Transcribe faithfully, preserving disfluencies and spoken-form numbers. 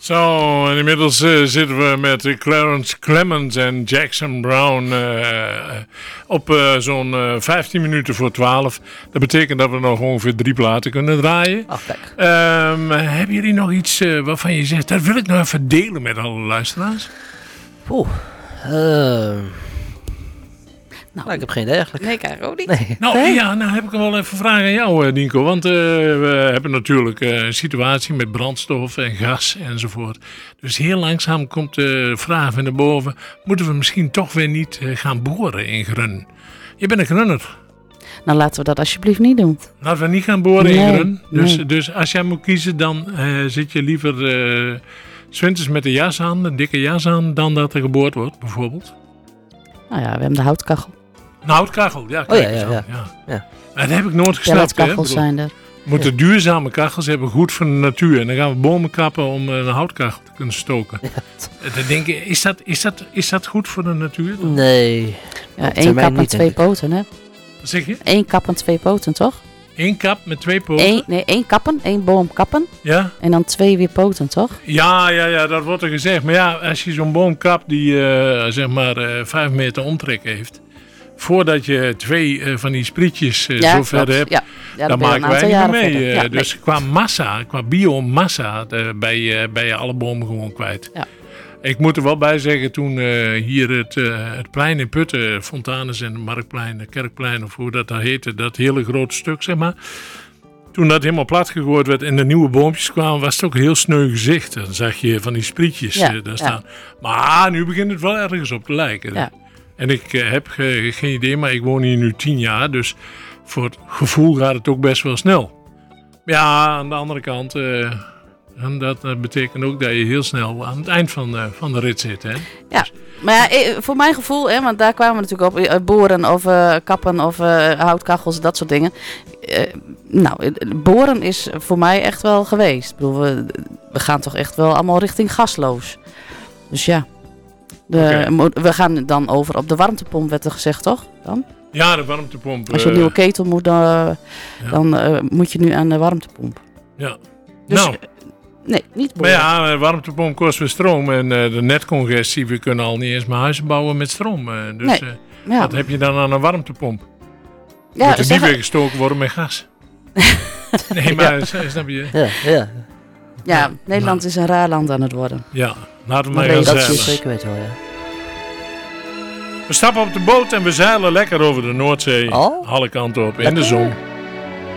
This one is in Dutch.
Zo, en inmiddels uh, zitten we met uh, Clarence Clemons en Jackson Browne uh, op uh, zo'n uh, vijftien minuten voor twaalf. Dat betekent dat we nog ongeveer drie platen kunnen draaien. Ach, kijk. Um, hebben jullie nog iets uh, waarvan je zegt, dat wil ik nog even delen met alle luisteraars? Oeh, uh... Nou, nou, ik heb geen idee eigenlijk. Nee, ik eigenlijk ook niet. Nee. Nou nee? ja, nou heb ik wel even een vraag aan jou, Nienke. Want uh, we hebben natuurlijk uh, een situatie met brandstof en gas enzovoort. Dus heel langzaam komt de vraag naar boven. Moeten we misschien toch weer niet uh, gaan boren in Grun? Je bent een Grunner. Nou, laten we dat alsjeblieft niet doen. Laten we niet gaan boren nee, in Grun. Dus, nee. dus als jij moet kiezen, dan uh, zit je liever uh, 's winters met de jas aan, een dikke jas aan, dan dat er geboord wordt, bijvoorbeeld. Nou ja, we hebben de houtkachel. Een houtkachel, ja. Kijk, oh ja, ja, ja, ja. ja. ja. Dat heb ik nooit gesnapt. Pelletkachels zijn er. We moeten duurzame kachels hebben, goed voor de natuur. En dan gaan we bomen kappen om een houtkachel te kunnen stoken. Ja. Dan denk ik, is dat, is, dat, is dat goed voor de natuur? Nee. Ja, één kap en twee poten, hè? Wat zeg je? Eén kap en twee poten, toch? Eén kap met twee poten? Eén, nee, één kappen, één boom kappen. Ja? En dan twee weer poten, toch? Ja, ja, ja, dat wordt er gezegd. Maar ja, als je zo'n boom kapt die uh, zeg maar uh, vijf meter omtrek heeft. Voordat je twee uh, van die sprietjes uh, ja, zo ver hebt, ja. Ja, dan maken wij niet meer mee. Uh, ja, dus nee. qua qua massa, qua biomassa, uh, ben, je, ben je alle bomen gewoon kwijt. Ja. Ik moet er wel bij zeggen, toen uh, hier het, uh, het plein in Putten, Fontanus en Marktplein, de Kerkplein, of hoe dat daar heette, dat hele grote stuk, zeg maar. Toen dat helemaal plat gegooid werd en de nieuwe boompjes kwamen, was het ook een heel sneu gezicht. Dan zag je van die sprietjes ja, uh, daar ja. staan. Maar nu begint het wel ergens op te lijken. Ja. En ik uh, heb uh, geen idee, maar ik woon hier nu tien jaar, dus voor het gevoel gaat het ook best wel snel. Ja, aan de andere kant... Uh, En dat uh, betekent ook dat je heel snel aan het eind van, uh, van de rit zit. Hè? Ja, maar ja, voor mijn gevoel, hè, want daar kwamen we natuurlijk op, uh, boren of uh, kappen of uh, houtkachels, dat soort dingen. Uh, nou, boren is voor mij echt wel geweest. Ik bedoel, we, we gaan toch echt wel allemaal richting gasloos. Dus ja, de, okay. we gaan dan over op de warmtepomp, werd er gezegd, toch? Dan? Ja, de warmtepomp. Als je een nieuwe ketel moet, dan, uh, ja. dan uh, moet je nu aan de warmtepomp. Ja. Dus, nou... Nee, niet boren. Maar ja, de warmtepomp kost weer stroom en uh, de netcongestie, we kunnen al niet eens meer huizen bouwen met stroom. Uh, dus nee, uh, ja. wat heb je dan aan een warmtepomp? Ja, moet er niet weer gestoken worden met gas? Nee, maar ja. snap je? Ja, ja. ja Nederland nou. is een raar land aan het worden. Ja, laten we maar, maar gaan dat zeilen. is zeker weten wel, ja. We stappen op de boot en we zeilen lekker over de Noordzee. Oh? Alle kanten op, in lekker. de zon.